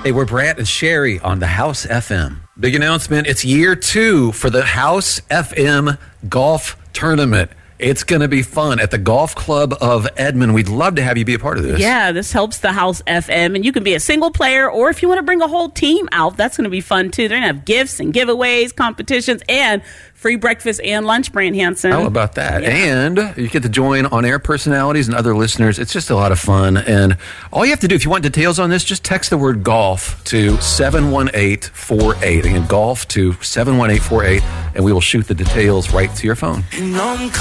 Hey, we're Brant and Sherry on the House FM. Big announcement. It's year 2 for the House FM Golf Tournament. It's going to be fun at the Golf Club of Edmond. We'd love to have you be a part of this. Yeah, this helps the House FM, and you can be a single player, or if you want to bring a whole team out, that's going to be fun, too. They're going to have gifts and giveaways, competitions, and free breakfast and lunch, Brant Hansen. How about that? Yeah. And you get to join on-air personalities and other listeners. It's just a lot of fun. And all you have to do, if you want details on this, just text the word golf to 71848. Again, golf to 71848, and we will shoot the details right to your phone.